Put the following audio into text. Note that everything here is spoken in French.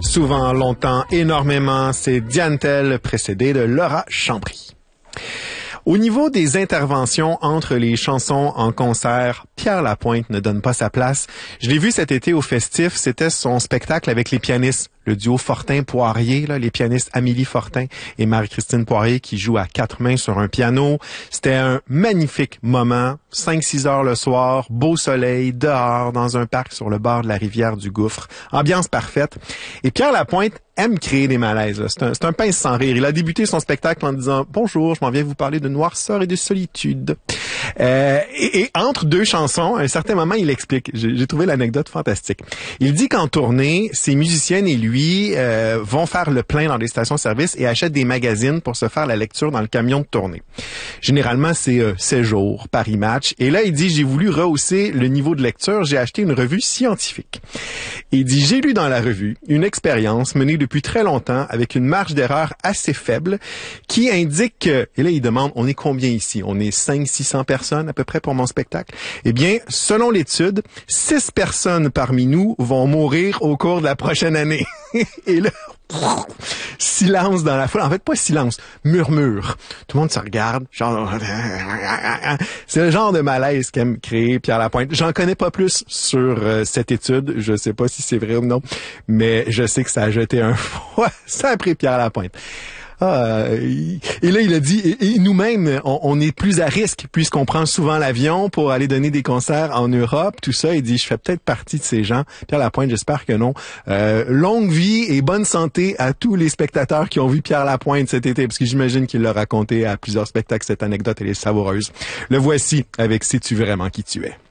Souvent, longtemps, énormément, c'est Diane Tell, précédée de Laura Chambry. Au niveau des interventions entre les chansons en concert, Pierre Lapointe ne donne pas sa place. Je l'ai vu cet été au Festif, c'était son spectacle avec les pianistes, le duo Fortin-Poirier, là, les pianistes Amélie Fortin et Marie-Christine Poirier qui jouent à 4 mains sur un piano. C'était un magnifique moment, 5-6 heures le soir, beau soleil, dehors, dans un parc sur le bord de la rivière du Gouffre. Ambiance parfaite. Et Pierre Lapointe aime créer des malaises. C'est un pince sans rire. Il a débuté son spectacle en disant « Bonjour, je m'en viens vous parler de noirceur et de solitude. » Et entre deux chansons, à un certain moment, il explique. J'ai trouvé l'anecdote fantastique. Il dit qu'en tournée, ses musiciennes et lui vont faire le plein dans des stations-service et achètent des magazines pour se faire la lecture dans le camion de tournée. Généralement, c'est 16 jours, Paris Match. Et là, il dit, j'ai voulu rehausser le niveau de lecture, j'ai acheté une revue scientifique. Il dit, j'ai lu dans la revue une expérience menée depuis très longtemps avec une marge d'erreur assez faible qui indique que, et là, il demande, on est combien ici? On est 500-600 personnes à peu près pour mon spectacle? Eh bien, selon l'étude, 6 personnes parmi nous vont mourir au cours de la prochaine année. Et là, silence dans la foule. En fait, pas silence, murmure. Tout le monde se regarde, genre... C'est le genre de malaise qu'aime créer Pierre Lapointe. J'en connais pas plus sur cette étude. Je sais pas si c'est vrai ou non, mais je sais que ça a jeté un froid. Ça a pris Pierre Lapointe. Et là, il a dit, et nous-mêmes, on est plus à risque puisqu'on prend souvent l'avion pour aller donner des concerts en Europe, tout ça. Il dit, je fais peut-être partie de ces gens. Pierre Lapointe, j'espère que non. Longue vie et bonne santé à tous les spectateurs qui ont vu Pierre Lapointe cet été, parce que j'imagine qu'il l'a raconté à plusieurs spectacles, cette anecdote, elle est savoureuse. Le voici avec Sais-tu vraiment qui tu es?